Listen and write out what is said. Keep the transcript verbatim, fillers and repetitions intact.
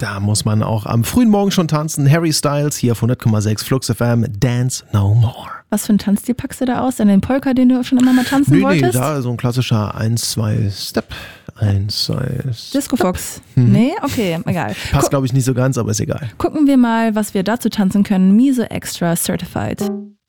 Da muss man auch am frühen Morgen schon tanzen. Harry Styles hier auf hundert Komma sechs Flux F M, Dance No More. Was für einen Tanzstil packst du da aus? Denn den Polka, den du schon immer mal tanzen nee, wolltest? Nee, da so ein klassischer eins zwei Step. eins zwei Disco Fox. Mhm. Nee? Okay, egal. Passt, glaube ich, nicht so ganz, aber ist egal. Gucken wir mal, was wir dazu tanzen können. Miso Extra Certified.